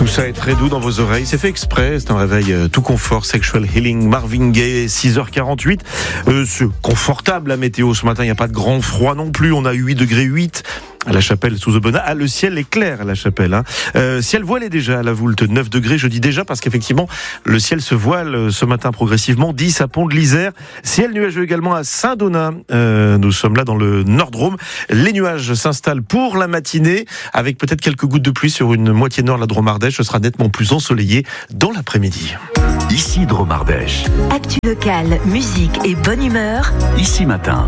Tout ça est très doux dans vos oreilles, c'est fait exprès, c'est un réveil tout confort, Sexual Healing, Marvin Gaye, 6h48. C'est confortable la météo ce matin, il n'y a pas de grand froid non plus, on a 8 degrés 8 à la Chapelle sous Aubenas. Ah, le ciel est clair à la Chapelle. Ciel voilé déjà à la Voulte, 9 degrés, je dis déjà parce qu'effectivement le ciel se voile ce matin progressivement, 10 à Pont de l'Isère. Ciel nuageux également à Saint-Donat. Nous sommes là dans le Nord-Drôme. Les nuages s'installent pour la matinée avec peut-être quelques gouttes de pluie sur une moitié nord de la Drôme-Ardèche. Ce sera nettement plus ensoleillé dans l'après-midi. Ici Drôme-Ardèche. Actu locale, musique et bonne humeur. Ici matin.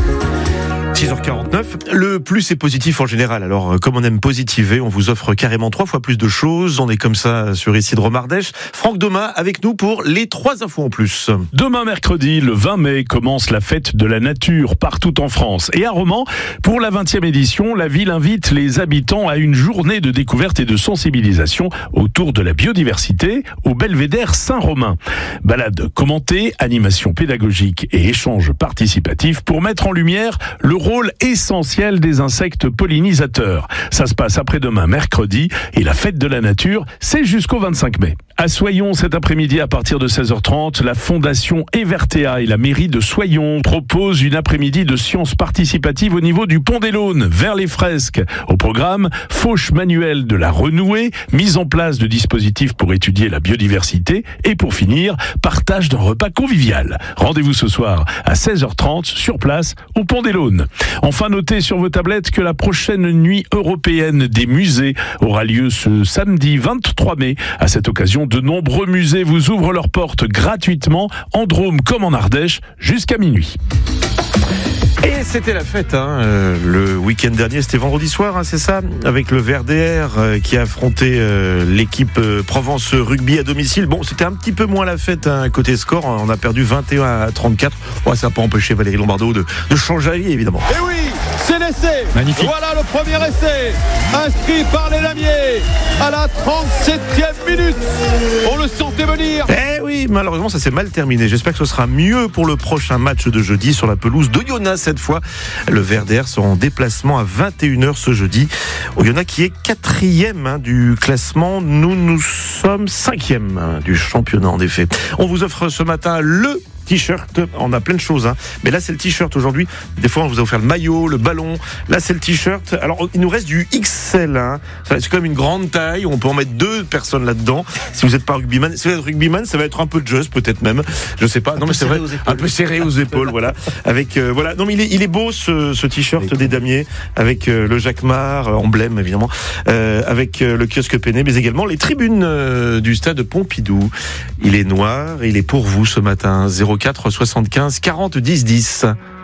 6h49, le plus est positif en général. Alors, comme on aime positiver, on vous offre carrément 3 fois plus de choses. On est comme ça sur ici Drôme-Ardèche. Franck Domas avec nous pour les 3 infos en plus. Demain mercredi, le 20 mai, commence la fête de la nature partout en France. Et à Romans, pour la 20e édition, la ville invite les habitants à une journée de découverte et de sensibilisation autour de la biodiversité au Belvédère Saint-Romain. Balade commentée, animation pédagogique et échange participatif pour mettre en lumière le rôle essentiel des insectes pollinisateurs. Ça se passe après-demain, mercredi, et la fête de la nature, c'est jusqu'au 25 mai. À Soyons, cet après-midi, à partir de 16h30, la Fondation Evertea et la mairie de Soyons proposent une après-midi de sciences participatives au niveau du Pont des Launes, vers les fresques. Au programme, fauche manuelle de la renouée, mise en place de dispositifs pour étudier la biodiversité, et pour finir, partage d'un repas convivial. Rendez-vous ce soir à 16h30 sur place au Pont des Launes. Enfin, notez sur vos tablettes que la prochaine nuit européenne des musées aura lieu ce samedi 23 mai. À cette occasion, de nombreux musées vous ouvrent leurs portes gratuitement, en Drôme comme en Ardèche, jusqu'à minuit. Et c'était la fête, le week-end dernier, c'était vendredi soir, c'est ça, avec le VRDR qui a affronté l'équipe Provence Rugby à domicile. Bon, c'était un petit peu moins la fête côté score, on a perdu 21-34. Ouais, ça n'a pas empêché Valérie Lombardo de changer la vie, évidemment. Et oui, c'est l'essai. Magnifique. Voilà le premier essai, inscrit par les Lamiers à la 37e minute. On le sentait venir. Eh oui, malheureusement, ça s'est mal terminé. J'espère que ce sera mieux pour le prochain match de jeudi sur la pelouse d'Oyonnax. Cette fois, le VRDR sera en déplacement à 21h ce jeudi. Oyonnax qui est 4e du classement. Nous sommes 5e du championnat, en effet. On vous offre ce matin le t-shirt, on a plein de choses, mais là c'est le t-shirt aujourd'hui. Des fois on vous a offert le maillot, le ballon, là c'est le t-shirt. Alors il nous reste du XL, c'est quand même une grande taille, on peut en mettre 2 personnes là-dedans. Si vous n'êtes pas rugbyman, si vous êtes rugbyman, ça va être un peu juste peut-être même, je sais pas. Non mais c'est vrai, un peu serré aux épaules, voilà. Avec voilà, non mais il est beau ce t-shirt des Damiers avec le Jacquemart, emblème évidemment, avec le kiosque Péné, mais également les tribunes du stade Pompidou. Il est noir, il est pour vous ce matin. 04 75 40 10 10.